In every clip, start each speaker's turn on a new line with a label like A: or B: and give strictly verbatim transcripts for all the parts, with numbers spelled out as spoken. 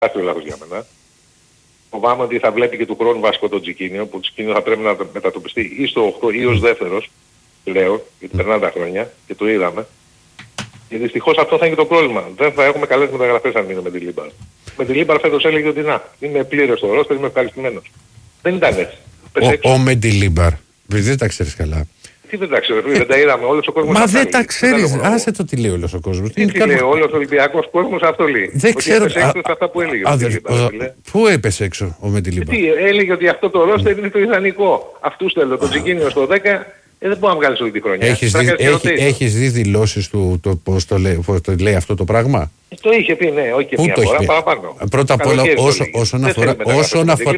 A: Κάτι λάθος για μένα. Φοβάμαι ότι θα βλέπει και του χρόνου βασικό το Τζικίνιο, που το Τζικίνιο θα πρέπει να μετατοπιστεί ή στο οκτώ ή ως δεύτερος, λέω, γιατί περνάνε τα χρόνια και το είδαμε. Και δυστυχώς αυτό θα είναι και το πρόβλημα. Δεν θα έχουμε καλές μεταγραφές αν μείνουμε με τη Λίμπαρ. Με τη Λίμπαρ φέτος έλεγε ότι να, είμαι πλήρες στο ρόστερ, είμαι ευχαριστημένος. Δεν ήταν έτσι.
B: Ο, ο Μεντιλίμπαρ, δεν τα ξέρεις καλά.
A: Τι δεν τα ξέρω, δεν τα είδαμε, όλος ο κόσμος.
B: Μα δεν τα ξέρεις, άσε το τι λέει όλος ο κόσμος.
A: Τι λέει, όλος ο Ολυμπιακός κόσμος αυτό λέει.
B: Δεν ξέρω.
A: Αυτά που έλεγε.
B: Πού έπεσε έξω ο Μεντιλίμπαρ?
A: Τι, έλεγε ότι αυτό το ρόστερ είναι το ιδανικό. Αυτούς θέλω, το Τζικίνιο στο δέκα. Ε, δεν μπορώ να βγάλεις όλη τη χρονιά.
B: Έχεις δει, έχει, έχεις δει δηλώσεις του, το, πώς το λέει, πώς το λέει αυτό το πράγμα?
A: Το είχε πει, ναι, όχι και μια φορά, παραπάνω.
B: Πρώτα απ' όλα, όσο, όσον αφορά, όσον αφορά,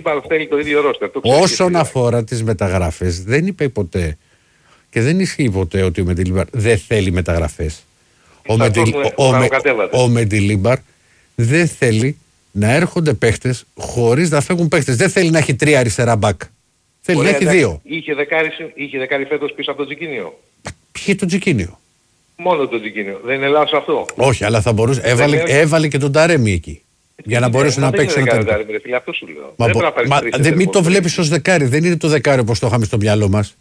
B: όσον αφορά τις μεταγραφές, δεν είπε ποτέ και δεν ισχύει ποτέ ότι ο Μεντιλίμπαρ δεν θέλει μεταγραφές. Ο, Μεντιλ, ο, ο, ο Μεντιλίμπαρ δεν θέλει να έρχονται παίχτες χωρίς να φεύγουν παίχτες. Δεν θέλει να έχει τρία αριστερά μπακ. Θέλει να έχει δύο.
A: Είχε δεκάρι, είχε δεκάρι φέτος πίσω από το Τζικίνιο.
B: Ποιο το Τζικίνιο?
A: Μόνο το Τζικίνιο. Δεν είναι λάθος αυτό?
B: Όχι, αλλά θα μπορούσε. Έβαλε, είναι... έβαλε και τον Ταρέμι εκεί. Για να μπορέσει να παίξει ένα
A: δεκάρι. Ταρέμι, φίλε, αυτό σου λέω.
B: Μα, δεν μα, δεν μην το βλέπεις ως δεκάρι. Δεν είναι το δεκάρι όπως το είχαμε στο μυαλό μας.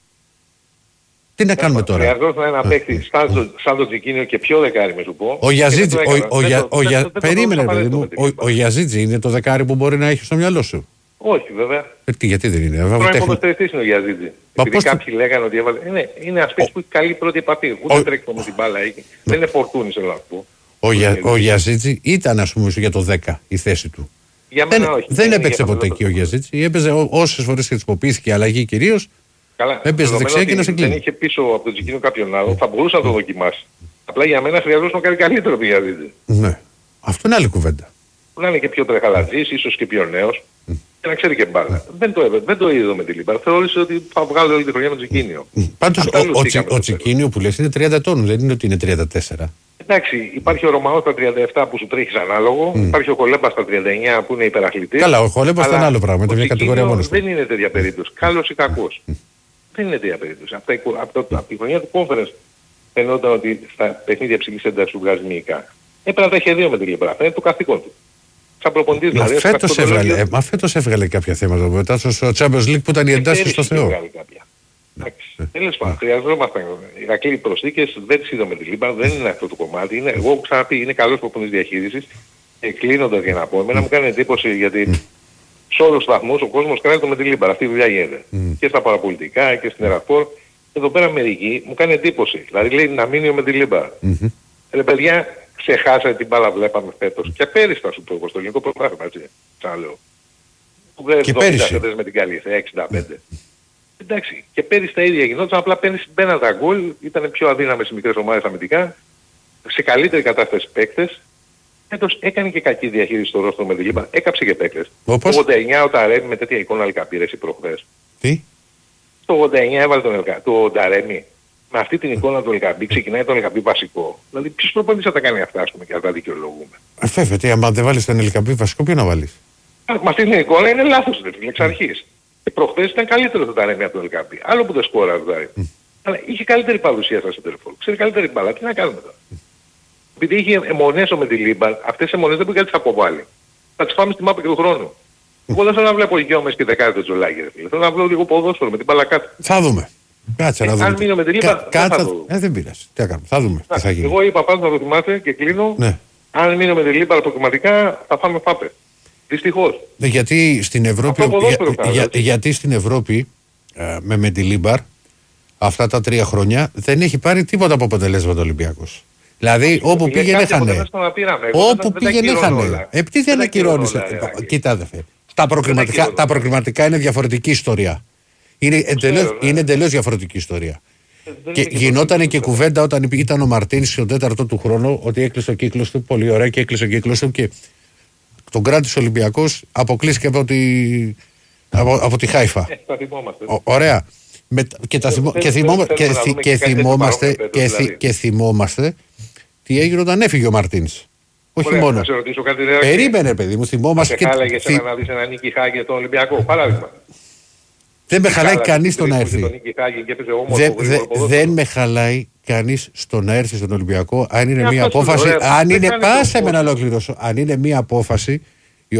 B: Τι να κάνουμε τώρα?
A: Χρειαζόταν ένα παίκτη σαν το Τζικίνιο και πιο δεκάρι, με σου πω.
B: Ο Γιαζίτζι. Περίμενε, παιδί μου. Ο Γιαζίτζι είναι το δεκάρι που μπορεί να έχει στο μυαλό σου?
A: Όχι, βέβαια.
B: Ε, τι, γιατί δεν είναι?
A: Πρώην ποδοσφαιριστής είναι ο Γιαζίτζι. Επειδή κάποιοι το... λέγανε ότι έβαλε... Είναι, είναι ένας παίκτης που έχει καλή πρώτη επαφή. Ούτε ο... τρέχει με την μπάλα. Έχει. Δεν είναι φορτούνης, θέλω να πω.
B: Ο, Για... ο Γιαζίτζι ήταν, ας πούμε, για το δέκα η θέση του.
A: Για μένα
B: δεν,
A: όχι.
B: Δεν, δεν έπαιξε ποτέ εκεί ο Γιαζίτζι. Έπαιζε όσες φορές χρησιμοποιήθηκε η αλλαγή κυρίως. Έπαιζε δεξιά και να σε κλείνει.
A: Δεν είχε πίσω από τον Τζικίνιο κάποιον άλλο. Θα μπορούσε να το δοκιμάσει. Απλά για μένα χρειαζόταν κάτι καλύτερο από τον Γιαζίτζι.
B: Ναι. Αυτό είναι άλλη κουβέντα.
A: Να είναι και πιο τρεχαλατζής, ίσως και πιο νέος. Και να ξέρει και μπάλα. Δεν το, δεν το είδω με τη Λίμπαρ. Θεώρησε ότι θα βγάλω όλη τη χρονιά με το Τζικίνιο.
B: Πάντως ο, ο, Τσι, ο Τζικίνιο που λες είναι τριάντα ετών, δεν είναι ότι είναι τριάντα τέσσερα.
A: Εντάξει, υπάρχει ο Ρωμαός στα τριάντα επτά που σου τρέχει ανάλογο. Mm. Υπάρχει ο Χολέμπας στα τριάντα εννιά που είναι υπεραθλητής.
B: Καλά, ο Χολέμπας ήταν άλλο πράγμα, είναι μια κατηγορία μόνος του.
A: Δεν είναι τέτοια περίπτωση. Καλός ή κακός. Mm. Δεν είναι τέτοια περίπτωση. Από, από, από, από τη χρονιά του Conference φαινόταν ότι στα παιχνίδια ψηλής έντασης σου βγάζει μυϊκά. Έπρεπε να τα είχε δύο με τη Λίμπαρ. Αυτό είναι το καθήκον του.
B: Μα, δηλαδή, φέτος έβγαλε, ε, μα φέτος έβγαλε κάποια θέματα μετά στο Champions League που ήταν οι εντάσεις στο Θεό.
A: Τέλος πάντων, χρειαζόμασταν Ηρακλή προσθήκες, δεν τις είδαμε τη Λίμπαρ, δεν είναι αυτό το κομμάτι. Είναι, εγώ έχω ξαναπεί, είναι καλός προπονητής διαχείρισης. Και κλείνοντας για να πω, εμένα μου κάνει εντύπωση γιατί σε όλους τους βαθμούς ο κόσμος κράζεται με τη Λίμπαρ. Αυτή η δουλειά γίνεται. Και στα παραπολιτικά και στην Εραφόρ. Εδώ πέρα μερικοί μου κάνει εντύπωση. Δηλαδή λέει να μείνει με τη Λίμπαρ. Ρε παιδιά, ξεχάσατε την μπάλα βλέπαμε φέτος. Και πέρυσι θα σου πω στο ελληνικό πρωτάθλημα, έτσι, ξαναλέω.
B: Και πέρυσι.
A: Με την καλή, εξήντα πέντε. Εντάξει, και πέρυσι τα ίδια γινόταν, απλά πέρυσι μπαίναν τα γκολ, ήταν πιο αδύναμες οι μικρές ομάδες αμυντικά, σε καλύτερη κατάσταση παίκτες. Φέτος έκανε και κακή διαχείριση στο ρόστρο με τη Λίμπαρ, έκαψε και παίκτες. Το ογδόντα εννιά ο Ταρέμι με τέτοια εικόνα Ελκαπήρες προχθές.
B: Τι?
A: Το ογδόντα εννιά έβαλε τον Ελκα, το Ταρέμι. Με αυτή την εικόνα του Ελκαμπή ξεκινάει τον Ελκαμπή βασικό. Δηλαδή ποιος προπονητής θα τα κάνει αυτά, ας πούμε, και θα τα δικαιολογούμε.
B: Βέβαια, τι, άμα δεν βάλεις τον Ελκαμπή βασικό, ποιο να βάλεις?
A: Με αυτή την εικόνα είναι λάθος, δηλαδή, εξ αρχής. Και προχθές ήταν καλύτερο το Ταρέμι από τον Ελκαμπή. Άλλο που δεν σκόρα το Ταρέμι. Mm. Αλλά είχε καλύτερη παρουσία στα σεντερφόρ. Ξέρει καλύτερη μπάλα. Τι να κάνουμε τώρα. Mm. Επειδή είχε αιμονές με τη Λίμπαρ, αυτές οι αιμονές δεν μπορεί να τις αποβάλει. Θα τις πάμε στη μάπα και του χρόνου. Mm. Εγώ δεν θέλω να βλέπω γεώμες και δεκάδες το Τζολάκη. Θέλω να βλέπω λίγο ποδόσφαιρο με την μπάλα κάτω.
B: Θα δούμε. Κάτσε να δούμε.
A: Αν μείνω με τη Λίμπαρ,
B: Κα, δεν θα δω. Ε, δεν πειράζει. Τι θα κάνουμε. Θα δούμε.
A: Να,
B: τι θα γίνει.
A: Εγώ είπα πάντως να το θυμάστε και κλείνω. Ναι. Αν μείνω με τη Λίμπαρ αποκριματικά θα φάμε φάπε. Δυστυχώς.
B: Ναι, γιατί στην Ευρώπη, για, για, γιατί στην Ευρώπη ε, με, με τη Λίμπαρ αυτά τα τρία χρόνια δεν έχει πάρει τίποτα από αποτελέσματα ο Ολυμπιακός. Δηλαδή όπου πήγαινε έχανε. Όπου πήγαινε έχανε. Ε, τι δεν ακυρώνεις. Κοίτα αδερφέ. Τα προκριματικά, τα προκριματικά είναι διαφορετική ιστορία. Είναι εντελώς, είναι εντελώς διαφορετική ιστορία. Ε, και γινόταν και κουβέντα όταν ήταν ο Μαρτίνς στον τέταρτο του χρόνο ότι έκλεισε ο κύκλος του. Πολύ ωραία και έκλεισε ο κύκλος του και τον κράτησε ο Ολυμπιακός, αποκλείστηκε από τη, από, από τη Χάιφα.
A: Ε, τα θυμόμαστε.
B: Ο, ωραία. Με, και, τα θυμό, και, θυμό, και, θυ, και, θυμόμαστε, και, θυ, και θυμόμαστε τι έγινε όταν έφυγε ο Μαρτίνς. Όχι ωραία, μόνο.
A: Να σε ρωτήσω κάτι.
B: Περίμενε, παιδί μου, θυμόμαστε.
A: Και χάλαγε θυ... να δεις ένα Νίκη Χάγε τον Ολυμπιακό. Παράδειγμα.
B: Δεν με χαλάει κανείς το να έρθει. Δεν με χαλάει κανείς στο να έρθει στον Ολυμπιακό αν είναι μια απόφαση. Αν είναι. Πάσε με να ολοκληρώσω. Αν είναι μια απόφαση